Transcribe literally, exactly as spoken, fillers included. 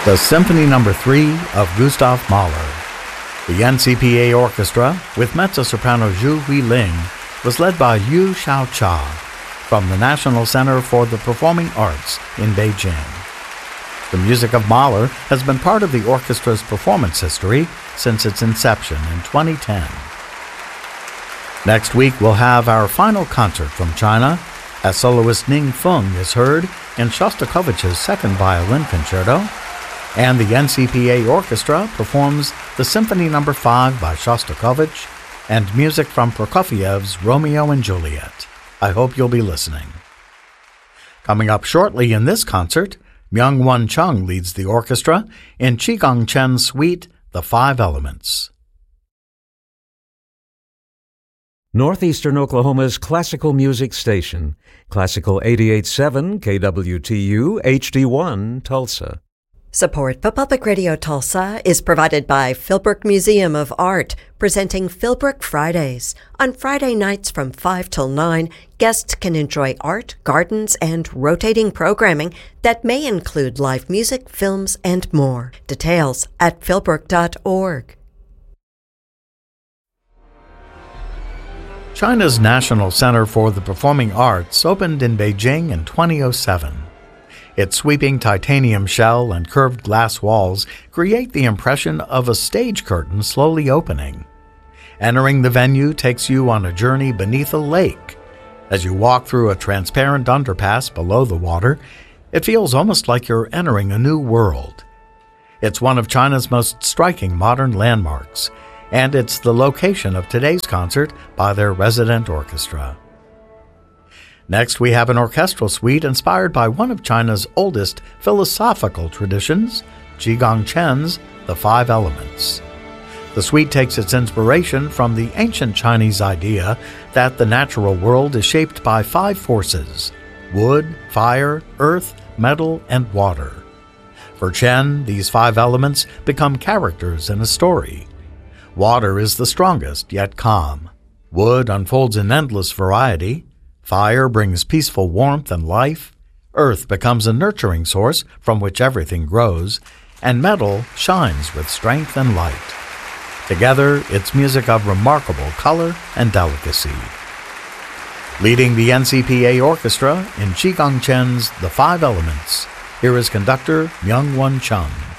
The Symphony Number three of Gustav Mahler. The N C P A Orchestra, with mezzo-soprano Zhu Huiling, was led by Yu Xiaocha from the National Center for the Performing Arts in Beijing. The music of Mahler has been part of the orchestra's performance history since its inception in twenty ten. Next week, we'll have our final concert from China, as soloist Ning Feng is heard in Shostakovich's Second Violin Concerto, and the N C P A Orchestra performs the Symphony Number five by Shostakovich and music from Prokofiev's Romeo and Juliet. I hope you'll be listening. Coming up shortly in this concert, Myung-Won Chung leads the orchestra in Chi Gang-chen's suite, The Five Elements. Northeastern Oklahoma's classical music station, Classical eighty-eight point seven K W T U H D one, Tulsa. Support for Public Radio Tulsa is provided by Philbrook Museum of Art, presenting Philbrook Fridays. On Friday nights from five till nine, guests can enjoy art, gardens, and rotating programming that may include live music, films, and more. Details at philbrook dot org. China's National Center for the Performing Arts opened in Beijing in twenty oh seven. Its sweeping titanium shell and curved glass walls create the impression of a stage curtain slowly opening. Entering the venue takes you on a journey beneath a lake. As you walk through a transparent underpass below the water, it feels almost like you're entering a new world. It's one of China's most striking modern landmarks, and it's the location of today's concert by their resident orchestra. Next, we have an orchestral suite inspired by one of China's oldest philosophical traditions, Chi Gang-chen's The Five Elements. The suite takes its inspiration from the ancient Chinese idea that the natural world is shaped by five forces: wood, fire, earth, metal, and water. For Chen, these five elements become characters in a story. Water is the strongest, yet calm. Wood unfolds in endless variety. Fire brings peaceful warmth and life. Earth becomes a nurturing source from which everything grows. And metal shines with strength and light. Together, it's music of remarkable color and delicacy. Leading the N C P A Orchestra in Chi Gang-chen's The Five Elements, here is conductor Myung-Won Chung.